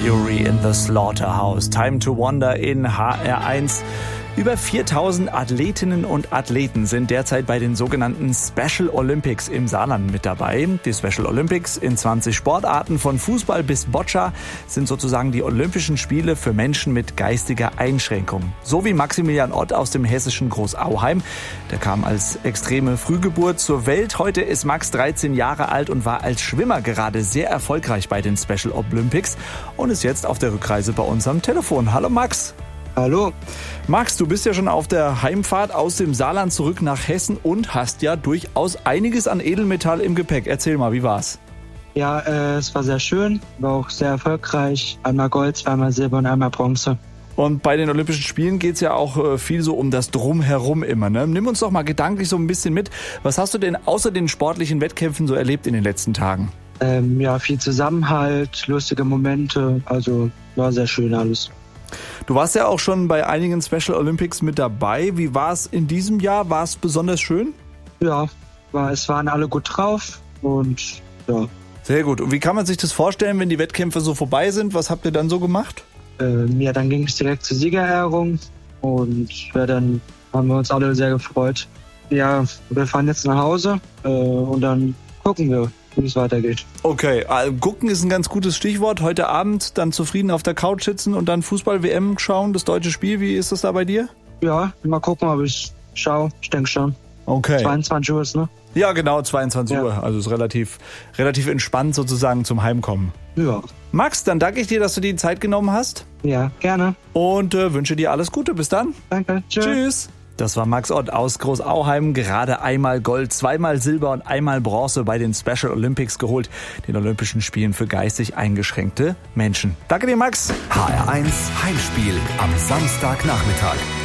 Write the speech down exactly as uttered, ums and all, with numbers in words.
Fury in the Slaughterhouse. Time to Wonder in H R eins. Über viertausend Athletinnen und Athleten sind derzeit bei den sogenannten Special Olympics im Saarland mit dabei. Die Special Olympics in zwanzig Sportarten von Fußball bis Boccia sind sozusagen die Olympischen Spiele für Menschen mit geistiger Einschränkung. So wie Maximilian Ott aus dem hessischen Großauheim. Der kam als extreme Frühgeburt zur Welt. Heute ist Max dreizehn Jahre alt und war als Schwimmer gerade sehr erfolgreich bei den Special Olympics und ist jetzt auf der Rückreise bei uns am Telefon. Hallo Max. Hallo. Max, du bist ja schon auf der Heimfahrt aus dem Saarland zurück nach Hessen und hast ja durchaus einiges an Edelmetall im Gepäck. Erzähl mal, wie war's? Ja, äh, es war sehr schön, war auch sehr erfolgreich. Einmal Gold, zweimal Silber und einmal Bronze. Und bei den Olympischen Spielen geht's ja auch äh, viel so um das Drumherum immer, ne? Nimm uns doch mal gedanklich so ein bisschen mit. Was hast du denn außer den sportlichen Wettkämpfen so erlebt in den letzten Tagen? Ähm, ja, viel Zusammenhalt, lustige Momente, also war sehr schön alles. Du warst ja auch schon bei einigen Special Olympics mit dabei. Wie war es in diesem Jahr? War es besonders schön? Ja, war, es waren alle gut drauf und ja. Sehr gut. Und wie kann man sich das vorstellen, wenn die Wettkämpfe so vorbei sind? Was habt ihr dann so gemacht? Ähm, ja, dann ging es direkt zur Siegerehrung und ja, dann haben wir uns alle sehr gefreut. Ja, wir fahren jetzt nach Hause äh, und dann gucken wir, wie es weitergeht. Okay, also gucken ist ein ganz gutes Stichwort. Heute Abend dann zufrieden auf der Couch sitzen und dann Fußball-W M schauen, das deutsche Spiel. Wie ist das da bei dir? Ja, mal gucken, ob ich schaue. Ich denke schon. Okay. zweiundzwanzig Uhr ist, ne? Ja, genau, zweiundzwanzig ja. Uhr. Also ist relativ, relativ entspannt sozusagen zum Heimkommen. Ja. Max, dann danke ich dir, dass du die Zeit genommen hast. Ja, gerne. Und äh, wünsche dir alles Gute. Bis dann. Danke. Tschüss. Tschüss. Das war Max Ott aus Großauheim, gerade einmal Gold, zweimal Silber und einmal Bronze bei den Special Olympics geholt, den Olympischen Spielen für geistig eingeschränkte Menschen. Danke dir, Max. H R eins Heimspiel am Samstagnachmittag.